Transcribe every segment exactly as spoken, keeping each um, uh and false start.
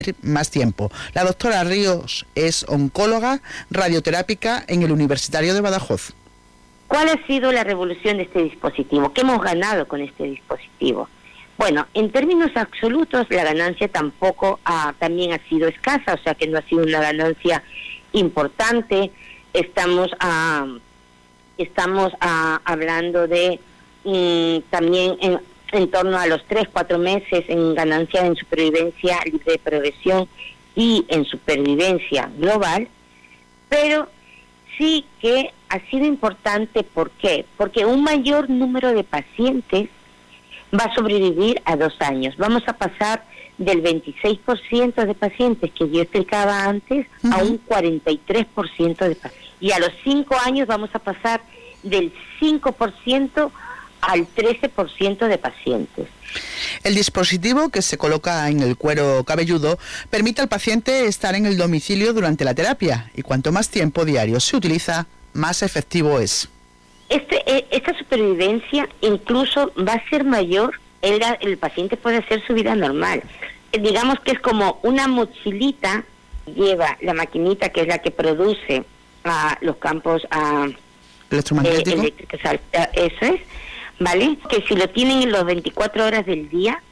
más tiempo. La doctora Ríos es oncóloga radioterápica en el Universitario de Badajoz. ¿Cuál ha sido la revolución de este dispositivo? ¿Qué hemos ganado con este dispositivo? Bueno, en términos absolutos la ganancia tampoco ha, también ha sido escasa, o sea que no ha sido una ganancia importante. Estamos a, estamos a, hablando de mm, también en en torno a los tres, cuatro meses en ganancia en supervivencia libre de progresión y en supervivencia global, pero sí que ha sido importante. ¿Por qué? Porque un mayor número de pacientes va a sobrevivir a dos años. Vamos a pasar del veintiséis por ciento de pacientes que yo explicaba antes uh-huh. a un cuarenta y tres por ciento de pacientes. Y a los cinco años vamos a pasar del cinco por ciento al trece por ciento de pacientes. El dispositivo, que se coloca en el cuero cabelludo, permite al paciente estar en el domicilio durante la terapia, y cuanto más tiempo diario se utiliza, más efectivo es. Este, esta supervivencia incluso va a ser mayor, el, el paciente puede hacer su vida normal. Digamos que es como una mochilita, lleva la maquinita que es la que produce uh, los campos uh, electromagnéticos. Eh, eléctricos, eso es. ¿Vale? Que si lo tienen en las veinticuatro horas del día,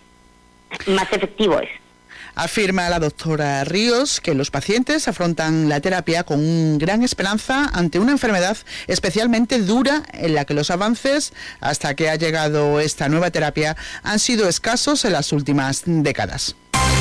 más efectivo es. Afirma la doctora Ríos que los pacientes afrontan la terapia con una gran esperanza ante una enfermedad especialmente dura en la que los avances hasta que ha llegado esta nueva terapia han sido escasos en las últimas décadas.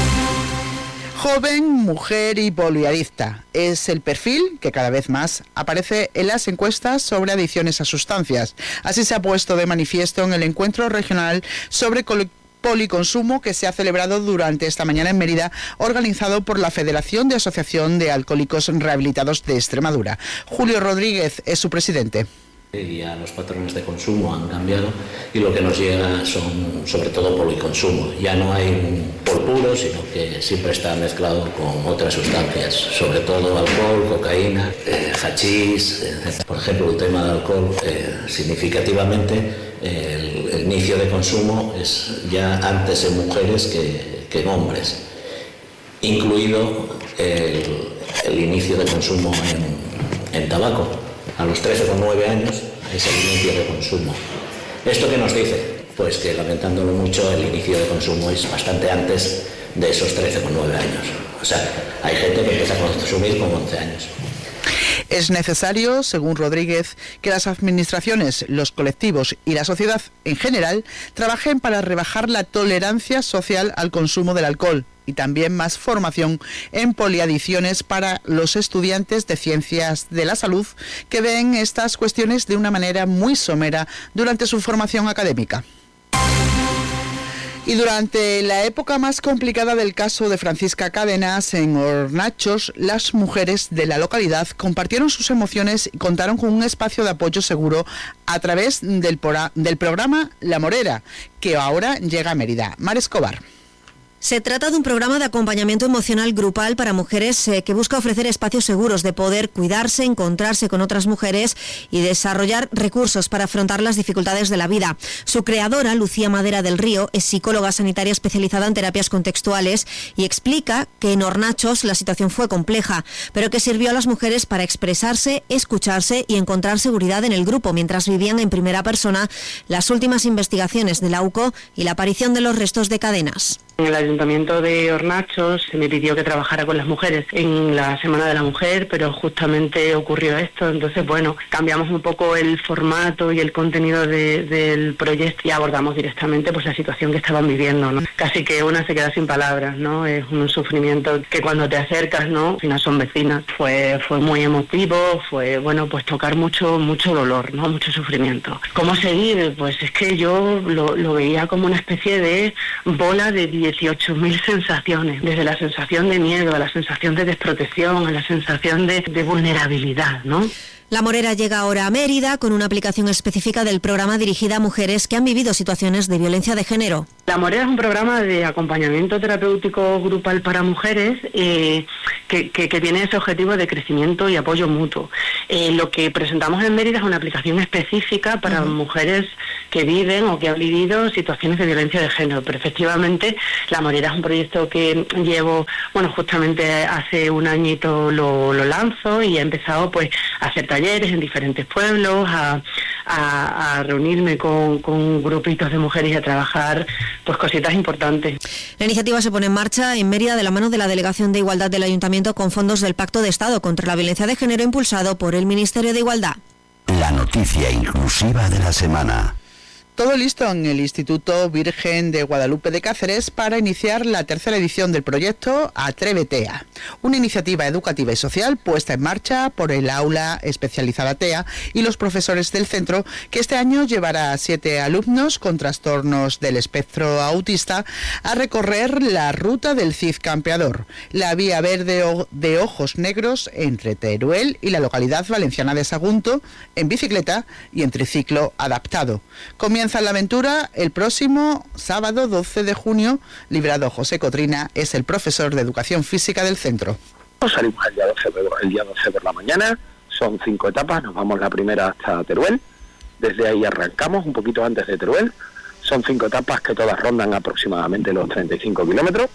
Joven, mujer y poliadicta es el perfil que cada vez más aparece en las encuestas sobre adicciones a sustancias. Así se ha puesto de manifiesto en el encuentro regional sobre policonsumo que se ha celebrado durante esta mañana en Mérida, organizado por la Federación de Asociación de Alcohólicos Rehabilitados de Extremadura. Julio Rodríguez es su presidente. Ya los patrones de consumo han cambiado y lo que nos llega son sobre todo policonsumo. Ya no hay un pol puro, sino que siempre está mezclado con otras sustancias, sobre todo alcohol, cocaína, eh, hachís, etcétera. Por ejemplo, el tema del alcohol, eh, significativamente eh, el, el inicio de consumo es ya antes en mujeres que, que en hombres, incluido el, el inicio de consumo en, en tabaco. A los trece con nueve años es el inicio de consumo. ¿Esto qué nos dice? Pues que, lamentándolo mucho, el inicio de consumo es bastante antes de esos trece con nueve años. O sea, hay gente que empieza a consumir con once años. Es necesario, según Rodríguez, que las administraciones, los colectivos y la sociedad en general trabajen para rebajar la tolerancia social al consumo del alcohol y también más formación en poliadicciones para los estudiantes de ciencias de la salud que ven estas cuestiones de una manera muy somera durante su formación académica. Y durante la época más complicada del caso de Francisca Cadenas en Hornachos, las mujeres de la localidad compartieron sus emociones y contaron con un espacio de apoyo seguro a través del, pora, del programa La Morera, que ahora llega a Mérida. Mar Escobar. Se trata de un programa de acompañamiento emocional grupal para mujeres eh, que busca ofrecer espacios seguros de poder cuidarse, encontrarse con otras mujeres y desarrollar recursos para afrontar las dificultades de la vida. Su creadora, Lucía Madera del Río, es psicóloga sanitaria especializada en terapias contextuales y explica que en Hornachos la situación fue compleja, pero que sirvió a las mujeres para expresarse, escucharse y encontrar seguridad en el grupo mientras vivían en primera persona las últimas investigaciones de la U C O y la aparición de los restos de Cadenas. En el Ayuntamiento de Hornachos se me pidió que trabajara con las mujeres en la Semana de la Mujer, pero justamente ocurrió esto. Entonces, bueno, cambiamos un poco el formato y el contenido de, del proyecto y abordamos directamente pues la situación que estaban viviendo, ¿no? Casi que una se queda sin palabras, ¿no? Es un sufrimiento que cuando te acercas, ¿no? Al final son vecinas. Fue, fue muy emotivo, fue, bueno, pues tocar mucho, mucho dolor, ¿no? Mucho sufrimiento. ¿Cómo seguir? Pues es que yo lo, lo veía como una especie de bola de dieciocho mil sensaciones, desde la sensación de miedo, a la sensación de desprotección, a la sensación de, de vulnerabilidad, ¿no? La Morera llega ahora a Mérida con una aplicación específica del programa dirigida a mujeres que han vivido situaciones de violencia de género. La Morera es un programa de acompañamiento terapéutico grupal para mujeres eh, que, que, que tiene ese objetivo de crecimiento y apoyo mutuo. Eh, lo que presentamos en Mérida es una aplicación específica para uh-huh. mujeres que viven o que han vivido situaciones de violencia de género. Pero efectivamente La Morera es un proyecto que llevo, bueno, justamente hace un añito lo, lo lanzo y he empezado pues a hacer talleres en diferentes pueblos, a, a, a reunirme con, con grupitos de mujeres y a trabajar pues cositas importantes. La iniciativa se pone en marcha en Mérida de la mano de la Delegación de Igualdad del Ayuntamiento con fondos del Pacto de Estado contra la Violencia de Género impulsado por el Ministerio de Igualdad. La noticia inclusiva de la semana. Todo listo en el Instituto Virgen de Guadalupe de Cáceres para iniciar la tercera edición del proyecto Atrévetea, una iniciativa educativa y social puesta en marcha por el aula especializada T E A y los profesores del centro, que este año llevará a siete alumnos con trastornos del espectro autista a recorrer la ruta del Cid Campeador, la vía verde de ojos negros entre Teruel y la localidad valenciana de Sagunto, en bicicleta y en triciclo adaptado. Comienza la aventura el próximo sábado doce de junio. Librado José Cotrina es el profesor de Educación Física del centro. Salimos el día doce, el día doce por la mañana, son cinco etapas, nos vamos la primera hasta Teruel, desde ahí arrancamos un poquito antes de Teruel, son cinco etapas que todas rondan aproximadamente los treinta y cinco kilómetros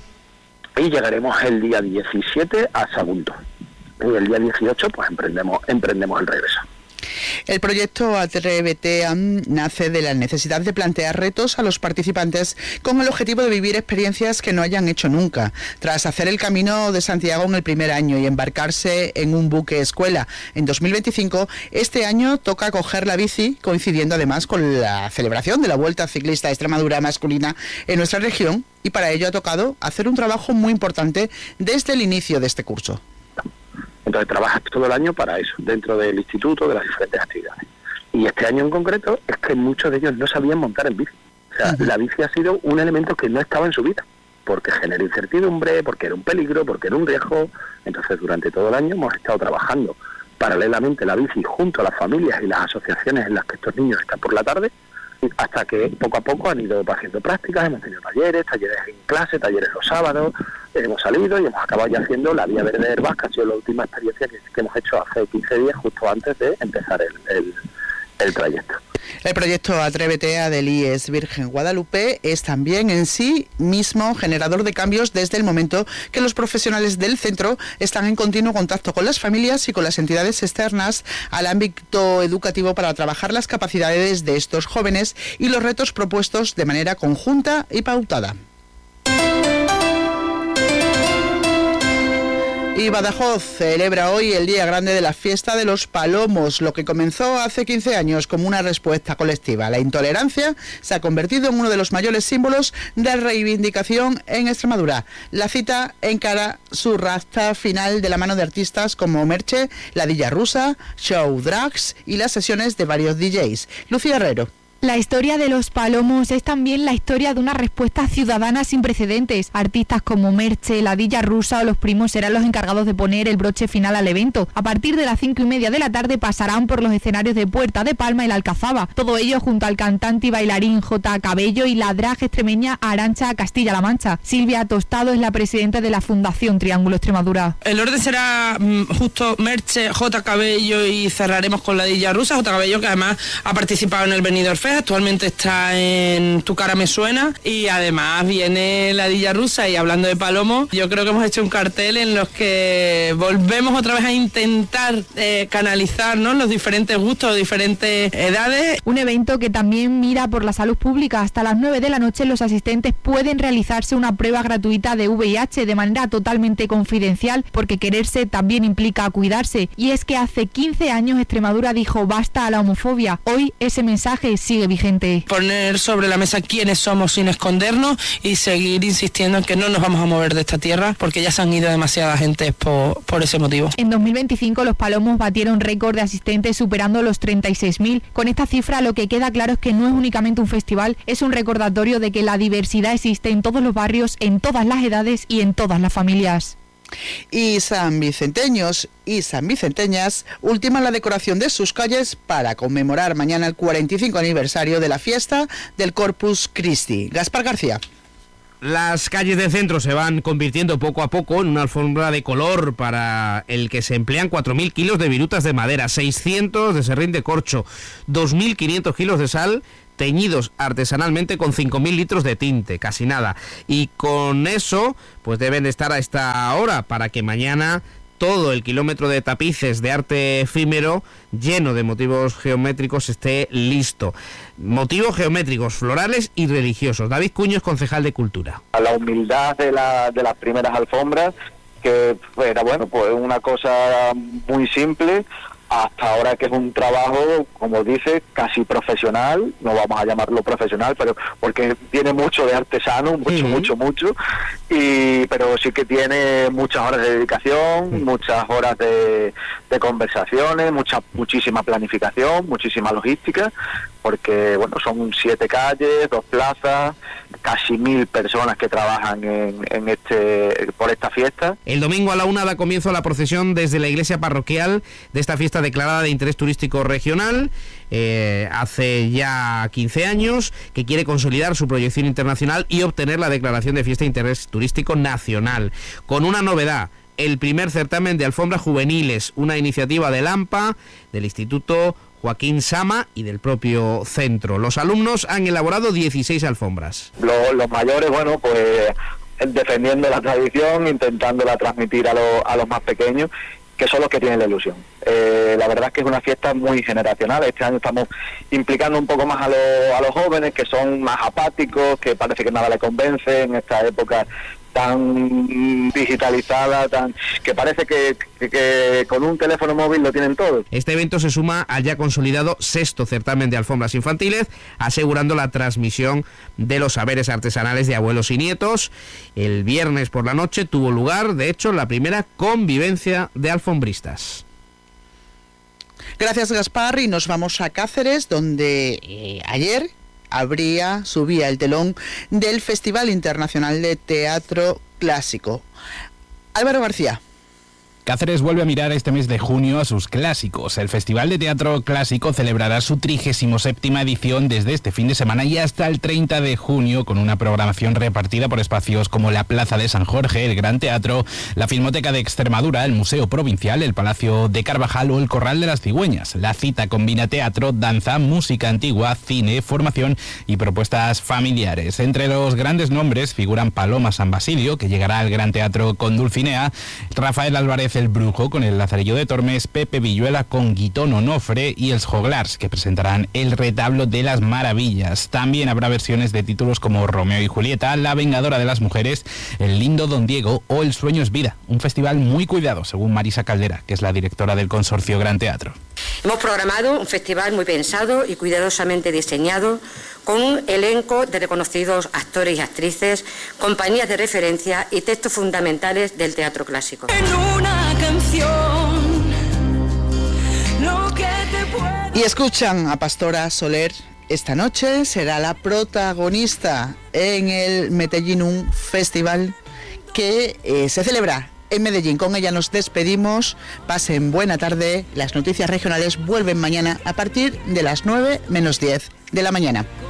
y llegaremos el día diecisiete a Sagunto y el día dieciocho pues emprendemos, emprendemos el regreso. El proyecto Atrévetea nace de la necesidad de plantear retos a los participantes con el objetivo de vivir experiencias que no hayan hecho nunca. Tras hacer el Camino de Santiago en el primer año y embarcarse en un buque escuela en dos mil veinticinco, este año toca coger la bici, coincidiendo además con la celebración de la Vuelta Ciclista a Extremadura masculina en nuestra región, y para ello ha tocado hacer un trabajo muy importante desde el inicio de este curso. Entonces trabajas todo el año para eso, dentro del instituto, de las diferentes actividades. Y este año en concreto es que muchos de ellos no sabían montar en bici. O sea, uh-huh. La bici ha sido un elemento que no estaba en su vida, porque genera incertidumbre, porque era un peligro, porque era un riesgo. Entonces durante todo el año hemos estado trabajando paralelamente la bici junto a las familias y las asociaciones en las que estos niños están por la tarde, hasta que poco a poco han ido haciendo prácticas, hemos tenido talleres, talleres en clase, talleres los sábados, hemos salido y hemos acabado ya haciendo la Vía Verde de Herbás, que ha sido la última experiencia que, que hemos hecho hace quince días, justo antes de empezar el, el, el trayecto. El proyecto Atrévetea del I E S Virgen Guadalupe es también en sí mismo generador de cambios desde el momento que los profesionales del centro están en continuo contacto con las familias y con las entidades externas al ámbito educativo para trabajar las capacidades de estos jóvenes y los retos propuestos de manera conjunta y pautada. Y Badajoz celebra hoy el Día Grande de la Fiesta de los Palomos, lo que comenzó hace quince años como una respuesta colectiva. La intolerancia se ha convertido en uno de los mayores símbolos de reivindicación en Extremadura. La cita encara su recta final de la mano de artistas como Merche, La Dilla Rusa, Show Drags y las sesiones de varios D Js. Lucía Herrero. La historia de los Palomos es también la historia de una respuesta ciudadana sin precedentes. Artistas como Merche, La Dilla Rusa o Los Primos serán los encargados de poner el broche final al evento. A partir de las cinco y media de la tarde pasarán por los escenarios de Puerta de Palma y La Alcazaba. Todo ello junto al cantante y bailarín J. Cabello y la drag extremeña Arantxa Castilla-La Mancha. Silvia Tostado es la presidenta de la Fundación Triángulo Extremadura. El orden será mmm, justo Merche, J. Cabello y cerraremos con La Dilla Rusa. J. Cabello, que además ha participado en el Benidorm Fest, actualmente está en Tu cara me suena, y además viene La Dilla Rusa. Y hablando de Palomo, yo creo que hemos hecho un cartel en los que volvemos otra vez a intentar eh, canalizar, ¿no?, los diferentes gustos, diferentes edades. Un evento que también mira por la salud pública. Hasta las nueve de la noche los asistentes pueden realizarse una prueba gratuita de V I H de manera totalmente confidencial, porque quererse también implica cuidarse. Y es que hace quince años Extremadura dijo basta a la homofobia. Hoy ese mensaje sigue vigente. Poner sobre la mesa quiénes somos sin escondernos y seguir insistiendo en que no nos vamos a mover de esta tierra, porque ya se han ido demasiada gente por, por ese motivo. En dos mil veinticinco los Palomos batieron récord de asistentes superando los treinta y seis mil. Con esta cifra lo que queda claro es que no es únicamente un festival, es un recordatorio de que la diversidad existe en todos los barrios, en todas las edades y en todas las familias. Y sanvicenteños y sanvicenteñas ultiman la decoración de sus calles para conmemorar mañana el cuarenta y cinco aniversario de la fiesta del Corpus Christi. Gaspar García. Las calles del centro se van convirtiendo poco a poco en una alfombra de color para el que se emplean cuatro mil kilos de virutas de madera, seiscientos de serrín de corcho, dos mil quinientos kilos de sal, teñidos artesanalmente con cinco mil litros de tinte, casi nada. Y con eso, pues deben estar a esta hora para que mañana todo el kilómetro de tapices de arte efímero lleno de motivos geométricos esté listo. Motivos geométricos, florales y religiosos. David Cuño es concejal de Cultura. A la humildad de, la, de las primeras alfombras, que era bueno, pues una cosa muy simple, hasta ahora que es un trabajo, como dice, casi profesional, no vamos a llamarlo profesional, pero porque tiene mucho de artesano, mucho, uh-huh. mucho, mucho, y pero sí que tiene muchas horas de dedicación, uh-huh. muchas horas de, de conversaciones, mucha, muchísima planificación, muchísima logística, porque bueno, son siete calles, dos plazas, casi mil personas que trabajan en, en este por esta fiesta. El domingo a la una da comienzo la procesión desde la iglesia parroquial de esta fiesta declarada de interés turístico regional, eh, hace ya quince años, que quiere consolidar su proyección internacional y obtener la declaración de fiesta de interés turístico nacional, con una novedad: el primer certamen de alfombras juveniles, una iniciativa del AMPA, del Instituto Joaquín Sama y del propio centro. Los alumnos han elaborado dieciséis alfombras. Los, los mayores, bueno, pues defendiendo la tradición, intentándola transmitir a, lo, a los más pequeños, que son los que tienen la ilusión. Eh, la verdad es que es una fiesta muy generacional. Este año estamos implicando un poco más a, lo, a los jóvenes, que son más apáticos, que parece que nada les convence en esta época tan digitalizada, tan que parece que, que, que con un teléfono móvil lo tienen todo. Este evento se suma al ya consolidado sexto certamen de alfombras infantiles, asegurando la transmisión de los saberes artesanales de abuelos y nietos. El viernes por la noche tuvo lugar, de hecho, la primera convivencia de alfombristas. Gracias, Gaspar, y nos vamos a Cáceres, donde eh, ayer abría, subía el telón del Festival Internacional de Teatro Clásico. Álvaro García. Cáceres vuelve a mirar este mes de junio a sus clásicos. El Festival de Teatro Clásico celebrará su trigésima séptima edición desde este fin de semana y hasta el treinta de junio, con una programación repartida por espacios como la Plaza de San Jorge, el Gran Teatro, la Filmoteca de Extremadura, el Museo Provincial, el Palacio de Carvajal o el Corral de las Cigüeñas. La cita combina teatro, danza, música antigua, cine, formación y propuestas familiares. Entre los grandes nombres figuran Paloma San Basilio, que llegará al Gran Teatro con Dulcinea, Rafael Álvarez el Brujo con el Lazarillo de Tormes, Pepe Villuela con Guitón Onofre y Els Joglars, que presentarán El Retablo de las Maravillas. También habrá versiones de títulos como Romeo y Julieta, La Vengadora de las Mujeres, El Lindo Don Diego o El Sueño es Vida. Un festival muy cuidado, según Marisa Caldera, que es la directora del consorcio Gran Teatro. Hemos programado un festival muy pensado y cuidadosamente diseñado, con un elenco de reconocidos actores y actrices, compañías de referencia y textos fundamentales del teatro clásico. En una canción, lo que te puede... Y escuchan a Pastora Soler. Esta noche será la protagonista en el Metellinum Festival, que eh, se celebra en Medellín. Con ella nos despedimos. Pasen buena tarde. Las noticias regionales vuelven mañana a partir de las nueve menos diez de la mañana.